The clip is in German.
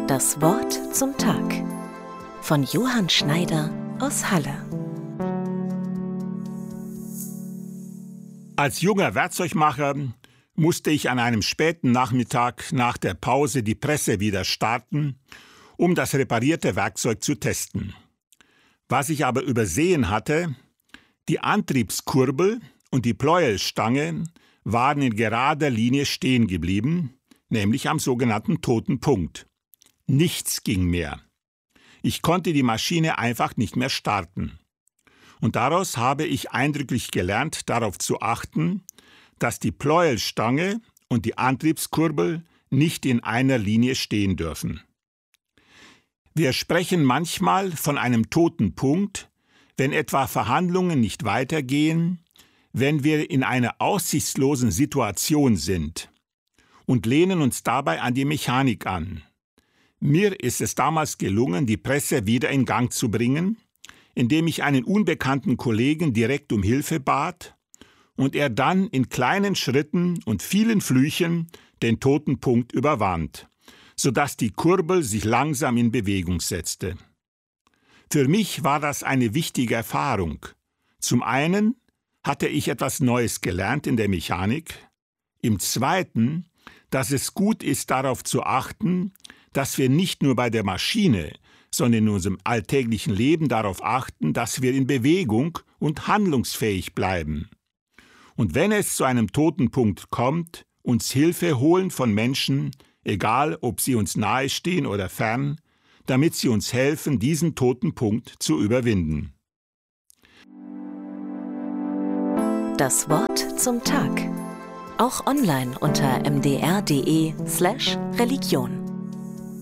Das Wort zum Tag von Johann Schneider aus Halle. Als junger Werkzeugmacher musste ich an einem späten Nachmittag nach der Pause die Presse wieder starten, um das reparierte Werkzeug zu testen. Was ich aber übersehen hatte, die Antriebskurbel und die Pleuelstange waren in gerader Linie stehen geblieben, nämlich am sogenannten toten Punkt. Nichts ging mehr. Ich konnte die Maschine einfach nicht mehr starten. Und daraus habe ich eindrücklich gelernt, darauf zu achten, dass die Pleuelstange und die Antriebskurbel nicht in einer Linie stehen dürfen. Wir sprechen manchmal von einem toten Punkt, wenn etwa Verhandlungen nicht weitergehen, wenn wir in einer aussichtslosen Situation sind und lehnen uns dabei an die Mechanik an. Mir ist es damals gelungen, die Presse wieder in Gang zu bringen, indem ich einen unbekannten Kollegen direkt um Hilfe bat und er dann in kleinen Schritten und vielen Flüchen den toten Punkt überwand, sodass die Kurbel sich langsam in Bewegung setzte. Für mich war das eine wichtige Erfahrung. Zum einen hatte ich etwas Neues gelernt in der Mechanik, im Zweiten, dass es gut ist, darauf zu achten, dass wir nicht nur bei der Maschine, sondern in unserem alltäglichen Leben darauf achten, dass wir in Bewegung und handlungsfähig bleiben. Und wenn es zu einem toten Punkt kommt, uns Hilfe holen von Menschen, egal ob sie uns nahestehen oder fern, damit sie uns helfen, diesen toten Punkt zu überwinden. Das Wort zum Tag. Auch online unter mdr.de/Religion.